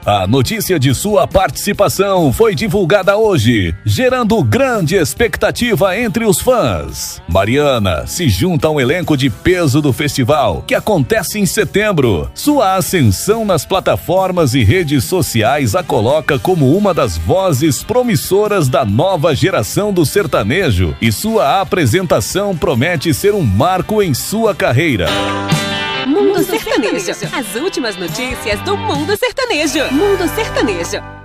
A notícia de sua participação foi divulgada hoje, gerando grande expectativa entre os fãs. Mariana se junta a um elenco de peso do festival, que acontece em setembro. Sua ascensão nas plataformas e redes sociais a coloca como uma das vozes promissoras da nova geração do sertanejo, e sua apresentação promete ser um marco em sua carreira. Mundo Sertanejo. As últimas notícias do Mundo Sertanejo. Mundo Sertanejo.